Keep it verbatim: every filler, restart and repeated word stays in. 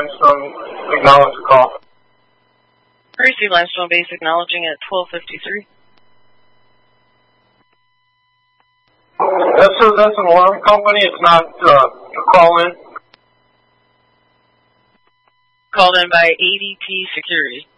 Limestone, acknowledge the call. Receive Limestone Base acknowledging at twelve fifty-three. That's, a, that's an alarm company, it's not uh, a call-in. Called in by A D T Security.